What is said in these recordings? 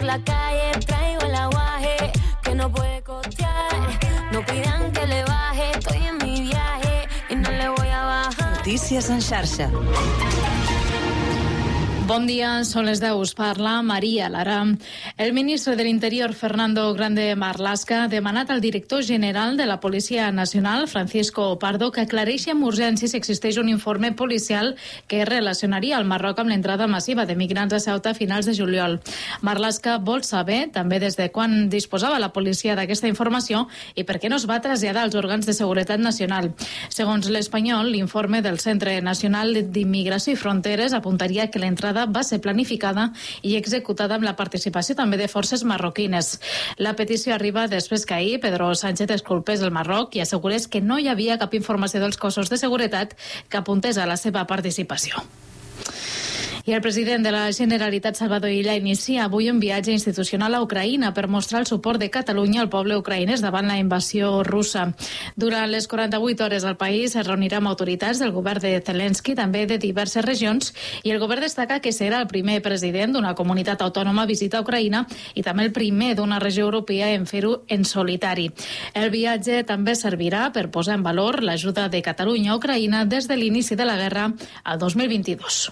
la calle, traigo el aguaje que no puede costear. No pidan que le baje, estoy en mi viaje y no le voy a bajar. Notícies en xarxa. Bon dia, són les 10, us parla Maria Lara. El ministre de l'Interior, Fernando Grande Marlaska, ha demanat al director general de la Policia Nacional, Francisco Pardo, que aclareixi amb urgència si existeix un informe policial que relacionaria el Marroc amb l'entrada massiva de migrants a Ceuta a finals de juliol. Marlaska vol saber també des de quan disposava la policia d'aquesta informació i per què no es va traslladar als òrgans de seguretat nacional. Segons l'Espanyol, l'informe del Centre Nacional d'Immigració i Fronteres apuntaria que l'entrada va ser planificada i executada amb la participació també de forces marroquines. La petició arriba després que ahir Pedro Sánchez exculpés el Marroc i assegurés que no hi havia cap informació dels cossos de seguretat que apuntés a la seva participació. I el president de la Generalitat, Salvador Illa, inicia avui un viatge institucional a Ucraïna per mostrar el suport de Catalunya al poble ucraïnès davant la invasió russa. Durant les 48 hores al país es reunirà amb autoritats del govern de Zelensky, també de diverses regions, i el govern destaca que serà el primer president d'una comunitat autònoma a visitar Ucraïna i també el primer d'una regió europea en fer-ho en solitari. El viatge també servirà per posar en valor l'ajuda de Catalunya a Ucraïna des de l'inici de la guerra al 2022.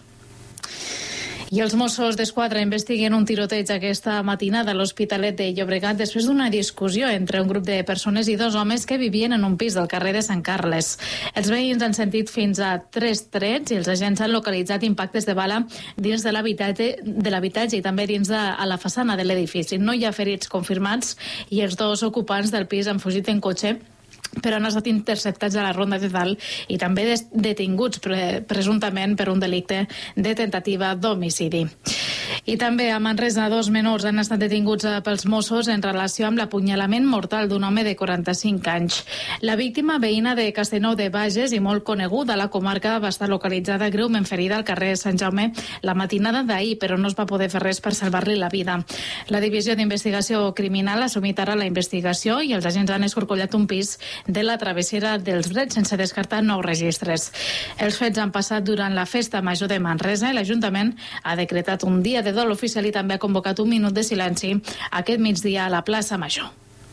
I els Mossos d'Esquadra investiguen un tiroteig aquesta matinada a l'Hospitalet de Llobregat després d'una discussió entre un grup de persones i dos homes que vivien en un pis del carrer de Sant Carles. Els veïns han sentit fins a 3 trets i els agents han localitzat impactes de bala dins de l'habitatge i també dins de la façana de l'edifici. No hi ha ferits confirmats i els dos ocupants del pis han fugit en cotxe, però han estat interceptats a la Ronda de Dalt i també detinguts presumptament per un delicte de tentativa d'homicidi. I també a Manresa 2 menors han estat detinguts pels Mossos en relació amb l'apunyalament mortal d'un home de 45 anys. La víctima, veïna de Castellnou de Bages i molt coneguda a la comarca, va estar localitzada greument ferida al carrer Sant Jaume la matinada d'ahir, però no es va poder fer res per salvar-li la vida. La Divisió d'Investigació Criminal ha assumit ara la investigació i els agents han escorcollat un pis de la travessera dels Drets sense descartar nous registres. Els fets han passat durant la Festa Major de Manresa i l'Ajuntament ha decretat un dia de dol oficial i també ha convocat un minut de silenci aquest migdia a la plaça Major.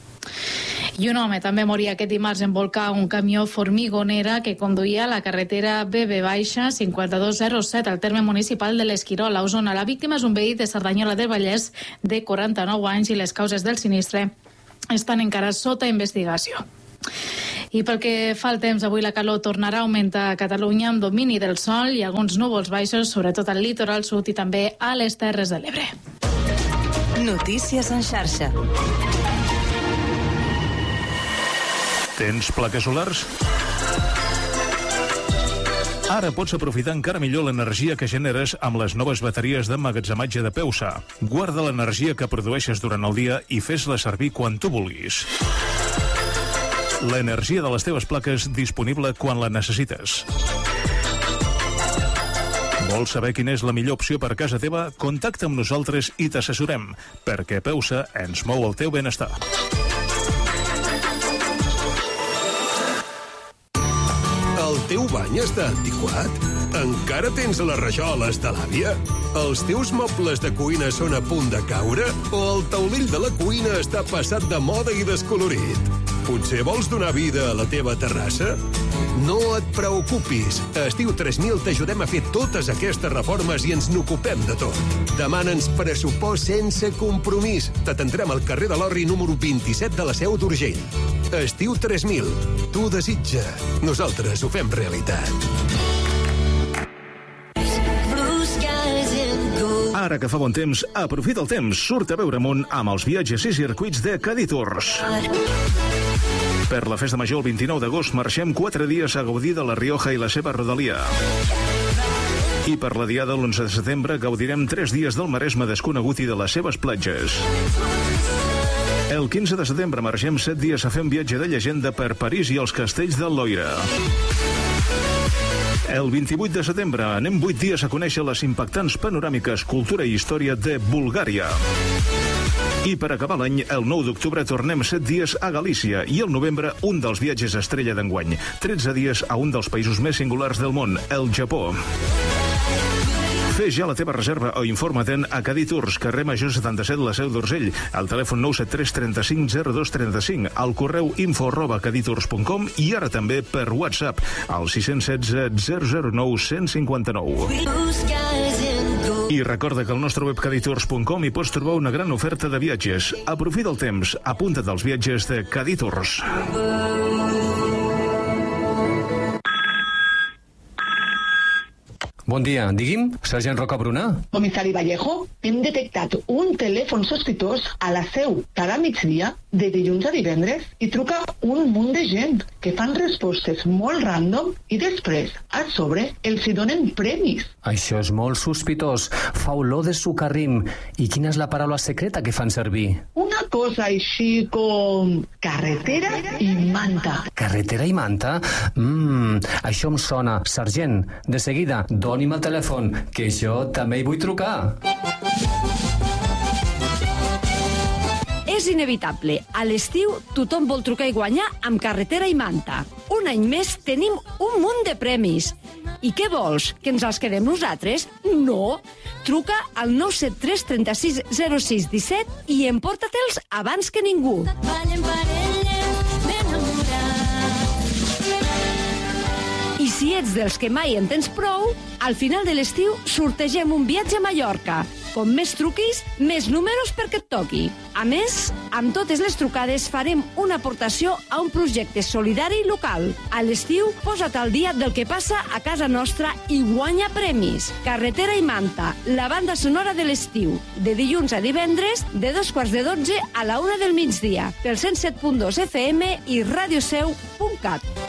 I un home també moria aquest dimarts en volcar un camió formigonera que conduïa a la carretera BB-5207 al terme municipal de l'Esquirol, a Osona. La víctima és un veí de Cerdanyola del Vallès de 49 anys i les causes del sinistre estan encara sota investigació. I pel que fa al temps, avui la calor tornarà a augmentar a Catalunya amb domini del sol i alguns núvols baixos, sobretot al litoral sud i també a les Terres de l'Ebre. Notícies en xarxa. Tens plaques solars? Ara pots aprofitar encara millor l'energia que generes amb les noves bateries d'emmagatzematge de Peusa. Guarda l'energia que produeixes durant el dia i fes-la servir quan tu vulguis. L'energia de les teves plaques disponible quan la necessites. Vols saber quina és la millor opció per casa teva? Contacta amb nosaltres i t'assessorem, perquè Peusa ens mou el teu benestar. El teu bany està antiquat? Encara tens les rajoles de l'àvia? Els teus mobles de cuina són a punt de caure? O el taulell de la cuina està passat de moda i descolorit? Potser vols donar vida a la teva terrassa? No et preocupis. A Estiu 3000 t'ajudem a fer totes aquestes reformes i ens n'ocupem de tot. Demana'ns pressupost sense compromís. T'atendrem al carrer de l'Orri número 27 de la Seu d'Urgell. Estiu 3000. Tu desitja. Nosaltres ho fem realitat. Ara que fa bon temps, aprofita el temps. Surt a veure món amb els viatges i circuits de Caditours. Per la Festa Major el 29 d'agost marxem 4 dies a gaudir de la Rioja i la seva rodalia. I per la diada l'11 de setembre gaudirem 3 dies del Maresme desconegut i de les seves platges. El 15 de setembre marxem 7 dies a fer un viatge de llegenda per París i els castells del Loira. El 28 de setembre anem 8 dies a conèixer les impactants panoràmiques, cultura i història de Bulgària. I per acabar l'any, el 9 d'octubre tornem 7 dies a Galícia i el novembre un dels viatges estrella d'enguany. 13 dies a un dels països més singulars del món, el Japó. Fes ja la teva reserva o informa-te'n a Cadí Tours, carrer Major 77, la Seu d'Urgell, al telèfon 973 35 02 35, al correu info@caditours.com i ara també per WhatsApp, al 616 009 159. I recorda que al nostre web caditours.com hi pots trobar una gran oferta de viatges. Aprofita el temps, apunta't als viatges de Cadí Tours. Bon dia, digui'm, sergent Rocabruna. Comissari Vallejo, hem detectat un telèfon sospitós a la Seu cada migdia de dilluns a divendres i truca un munt de gent que fan respostes molt random i després, a sobre, els hi donen premis. Això és molt sospitós. Fa olor de sucarrim. I quina és la paraula secreta que fan servir? Una cosa així com carretera i manta. Carretera i manta? Això em sona. Sergent, de seguida, doni'm el telèfon, que jo també hi vull trucar. És inevitable. A l'estiu tothom vol trucar i guanyar amb carretera i manta. Un any més tenim un munt de premis. I què vols? Que ens els quedem nosaltres? No! Truca al 973 36 06 17 i emporta-te'ls abans que ningú. I si ets dels que mai en tens prou, al final de l'estiu sortegem un viatge a Mallorca. Com més truquis, més números perquè et toqui. A més, amb totes les trucades farem una aportació a un projecte solidari local. A l'estiu, posa't al dia del que passa a casa nostra i guanya premis. Carretera i manta, la banda sonora de l'estiu. De dilluns a divendres, de 2:15 a la 1 del migdia. Pel 107.2 FM i radioseu.cat.